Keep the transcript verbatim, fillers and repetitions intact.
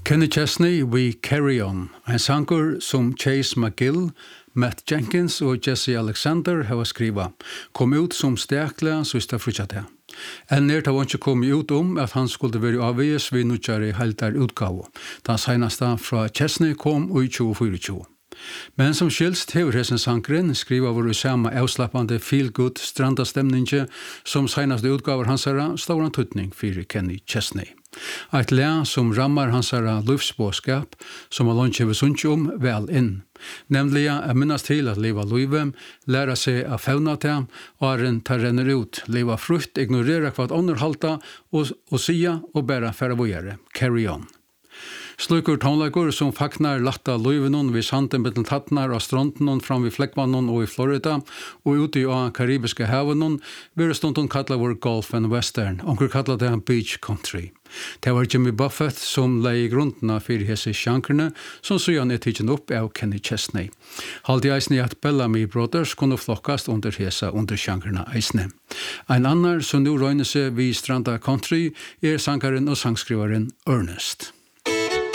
Kenny Chesney, We Carry On, en sanger som Chase McGill, Matt Jenkins og Jesse Alexander har skriva, kom ut som stekla sista frutjate. En nert har ikke kommet ut om at han skulle være avvis ved nødgjøre helter utgave. Den seneste fra Chesney kom i tjue tjuefire. Men som skilst hever hessen sankeren skriva vår samme avslappande feel-good strandastemninge som seneste utgaver hansara stor tutning for Kenny Chesney. Et le som rammar hansara livsbåskap som han ikke vil sunnsje om vel inn. Nemlig å minnes til at leva livet, lære seg å fauna til, og en tar renner ut, leva frukt, ignorera hva underhalta og, og sia og bæra færa vågjere. Carry on. Slukur tónleikur som fagnar latta luivenon vi sanden betel tattnar av strontenon fram vi Fleckmanon og i Florida og ute i av karibiske havenon vil stundon kalla vår golf and western, onkur kalla det beach country. Det var Jimmy Buffett som lei i grundna fyrir hese sjankerne som sujan er tidsen opp av Kenny Chesney. Haldi eisne at Bellamy Brothers kunne flokkast under hesa under sjankerna eisne. Ein annar som nu røyne seg vi stranda country er sangaren og sangskrivaren Ernest.